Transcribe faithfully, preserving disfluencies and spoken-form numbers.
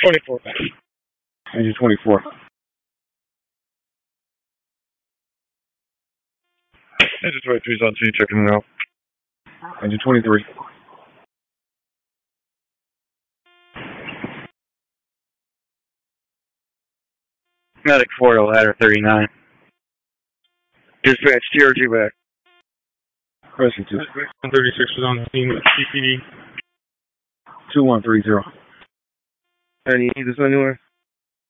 twenty-four. Engine twenty-four. Engine twenty-three is on scene, checking it out. Engine twenty-three. Medic four to ladder thirty-nine. Dispatch, T R G back. Question two. one thirty-six was on scene, C P D. two one three zero. Any need this anywhere?